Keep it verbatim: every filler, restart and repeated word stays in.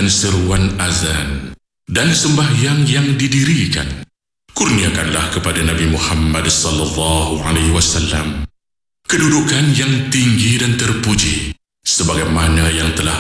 dan seruan azan dan sembahyang yang didirikan. Kurniakanlah kepada Nabi Muhammad sallallahu alaihi wasallam kedudukan yang tinggi dan terpuji sebagaimana yang telah